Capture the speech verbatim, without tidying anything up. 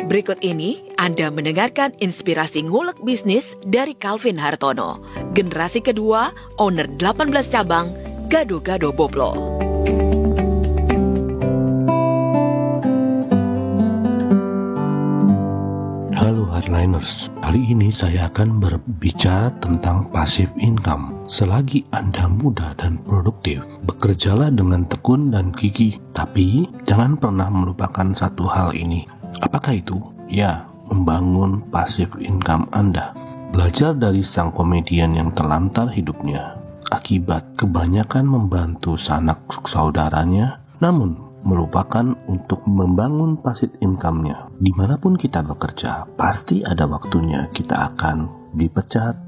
Berikut ini Anda mendengarkan inspirasi ngulek bisnis dari Calvin Hartono, generasi kedua, owner delapan belas cabang, Gado-Gado Boplo. Halo hardliners, kali ini saya akan berbicara tentang passive income. Selagi Anda muda dan produktif, bekerjalah dengan tekun dan gigih. Tapi jangan pernah melupakan satu hal ini. Apakah itu? Ya, membangun passive income Anda. Belajar dari sang komedian yang terlantar hidupnya akibat kebanyakan membantu sanak saudaranya, namun melupakan untuk membangun passive income-nya. Dimanapun kita bekerja, pasti ada waktunya kita akan dipecat,